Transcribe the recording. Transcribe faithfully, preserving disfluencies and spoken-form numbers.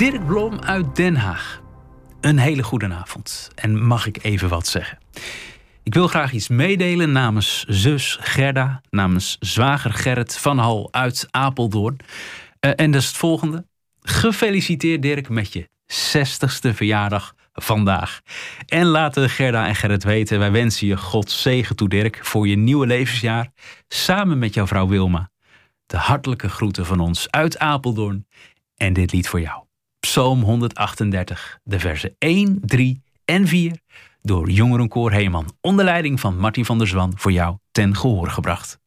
Dirk Blom uit Den Haag. Een hele goede avond. En mag ik even wat zeggen? Ik wil graag iets meedelen namens zus Gerda, namens zwager Gerrit van Hal uit Apeldoorn. Uh, en dat is het volgende. Gefeliciteerd Dirk met je zestigste verjaardag vandaag. En laten Gerda en Gerrit weten, wij wensen je Gods zegen toe Dirk voor je nieuwe levensjaar. Samen met jouw vrouw Wilma. De hartelijke groeten van ons uit Apeldoorn. En dit lied voor jou. Psalm honderdachtendertig, de versen één, drie en vier... door Jongerenkoor Heeman, onder leiding van Martin van der Zwan, voor jou ten gehoor gebracht.